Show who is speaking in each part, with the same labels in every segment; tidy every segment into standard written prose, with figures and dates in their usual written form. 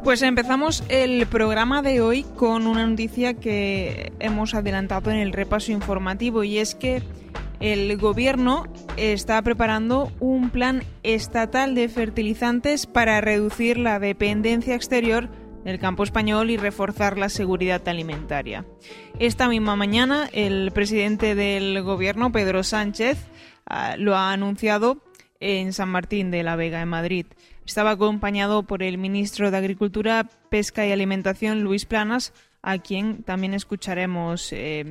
Speaker 1: Pues empezamos el programa de hoy con una noticia que hemos adelantado en el repaso informativo, y es que el gobierno está preparando un plan estatal de fertilizantes para reducir la dependencia exterior del campo español y reforzar la seguridad alimentaria. Esta misma mañana el presidente del gobierno, Pedro Sánchez, lo ha anunciado en San Martín de la Vega, en Madrid. Estaba acompañado por el ministro de Agricultura, Pesca y Alimentación, Luis Planas, a quien también escucharemos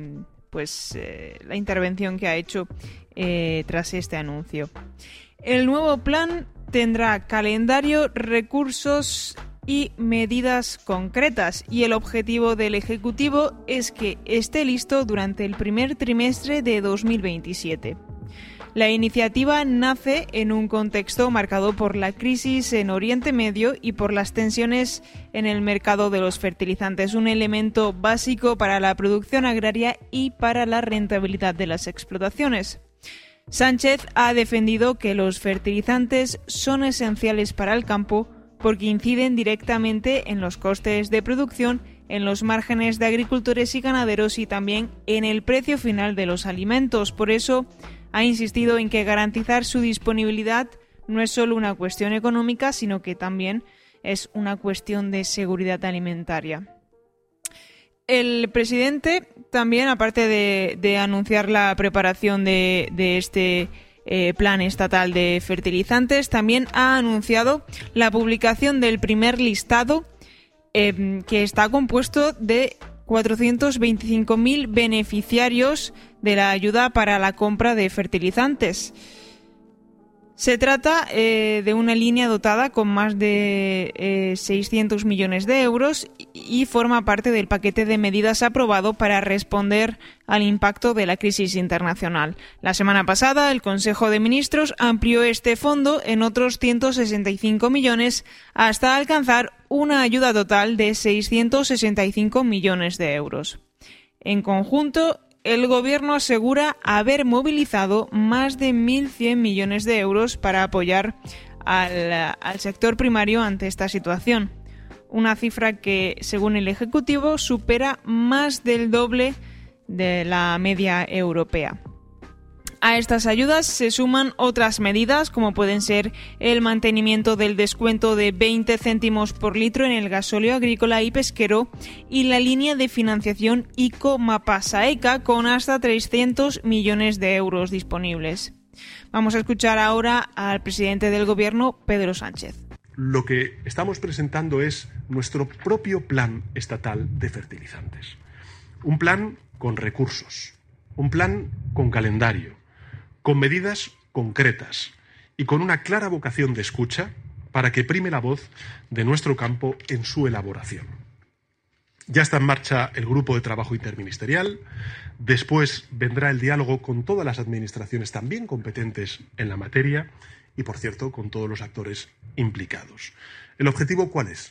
Speaker 1: la intervención que ha hecho tras este anuncio. El nuevo plan tendrá calendario, recursos y medidas concretas, y el objetivo del Ejecutivo es que esté listo durante el primer trimestre de 2027. La iniciativa nace en un contexto marcado por la crisis en Oriente Medio y por las tensiones en el mercado de los fertilizantes, un elemento básico para la producción agraria y para la rentabilidad de las explotaciones. Sánchez ha defendido que los fertilizantes son esenciales para el campo porque inciden directamente en los costes de producción, en los márgenes de agricultores y ganaderos y también en el precio final de los alimentos. Por eso ha insistido en que garantizar su disponibilidad no es solo una cuestión económica, sino que también es una cuestión de seguridad alimentaria. El presidente también, aparte de anunciar la preparación de este plan estatal de fertilizantes, también ha anunciado la publicación del primer listado que está compuesto de 425.000 beneficiarios de la ayuda para la compra de fertilizantes. Se trata de una línea dotada con más de 600 millones de euros y forma parte del paquete de medidas aprobado para responder al impacto de la crisis internacional. La semana pasada, el Consejo de Ministros amplió este fondo en otros 165 millones hasta alcanzar una ayuda total de 665 millones de euros. En conjunto, el Gobierno asegura haber movilizado más de 1.100 millones de euros para apoyar al sector primario ante esta situación. Una cifra que, según el Ejecutivo, supera más del doble de la media europea. A estas ayudas se suman otras medidas, como pueden ser el mantenimiento del descuento de 20 céntimos por litro en el gasóleo agrícola y pesquero y la línea de financiación ICO-MAPA-SAECA con hasta 300 millones de euros disponibles. Vamos a escuchar ahora al presidente del Gobierno, Pedro Sánchez.
Speaker 2: Lo que estamos presentando es nuestro propio plan estatal de fertilizantes. Un plan con recursos, un plan con calendario, con medidas concretas y con una clara vocación de escucha para que prime la voz de nuestro campo en su elaboración. Ya está en marcha el grupo de trabajo interministerial, después vendrá el diálogo con todas las administraciones también competentes en la materia y, por cierto, con todos los actores implicados. ¿El objetivo cuál es?